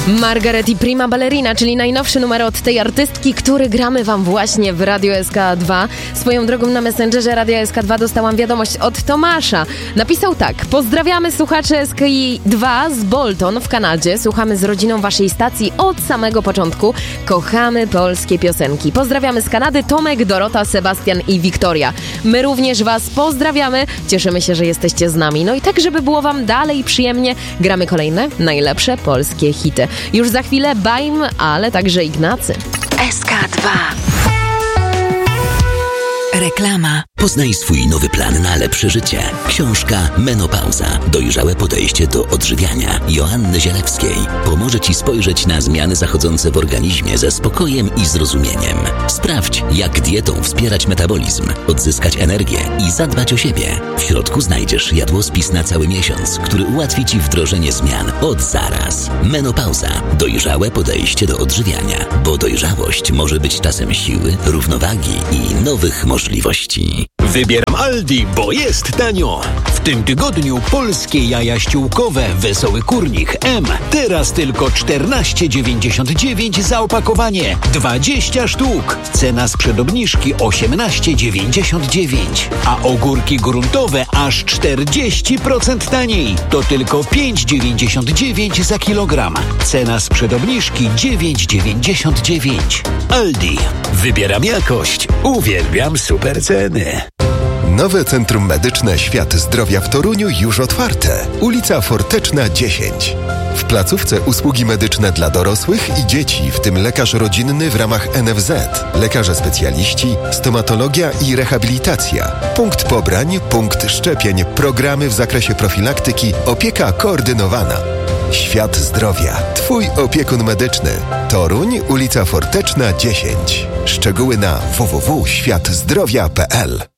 Margaret i Prima Ballerina, czyli najnowszy numer od tej artystki, który gramy wam właśnie w Radio SK2. Swoją drogą na Messengerze Radio SK2 dostałam wiadomość od Tomasza. Napisał tak: pozdrawiamy słuchacze SK2 z Bolton w Kanadzie. Słuchamy z rodziną waszej stacji od samego początku. Kochamy polskie piosenki. Pozdrawiamy z Kanady Tomek, Dorota, Sebastian i Wiktoria. My również was pozdrawiamy. Cieszymy się, że jesteście z nami. No i tak, żeby było wam dalej przyjemnie, gramy kolejne najlepsze polskie hity. Już za chwilę Bajm, ale także Ignacy. SK2. Reklama. Poznaj swój nowy plan na lepsze życie. Książka Menopauza. Dojrzałe podejście do odżywiania Joanny Zielewskiej pomoże Ci spojrzeć na zmiany zachodzące w organizmie ze spokojem i zrozumieniem. Sprawdź, jak dietą wspierać metabolizm, odzyskać energię i zadbać o siebie. W środku znajdziesz jadłospis na cały miesiąc, który ułatwi Ci wdrożenie zmian od zaraz. Menopauza. Dojrzałe podejście do odżywiania, bo dojrzałość może być czasem siły, równowagi i nowych możliwości. Wybieram Aldi, bo jest tanio. W tym tygodniu polskie jaja ściółkowe Wesoły Kurnik M. Teraz tylko 14,99 za opakowanie. 20 sztuk. Cena sprzed obniżki 18,99. A ogórki gruntowe aż 40% taniej. To tylko 5,99 za kilogram. Cena sprzed obniżki 9,99. Aldi. Wybieram jakość. Uwielbiam super ceny. Nowe Centrum Medyczne Świat Zdrowia w Toruniu już otwarte. Ulica Forteczna 10. W placówce usługi medyczne dla dorosłych i dzieci, w tym lekarz rodzinny w ramach NFZ, lekarze specjaliści, stomatologia i rehabilitacja, punkt pobrań, punkt szczepień, programy w zakresie profilaktyki, opieka koordynowana. Świat Zdrowia. Twój opiekun medyczny. Toruń, ulica Forteczna 10. Szczegóły na www.światzdrowia.pl.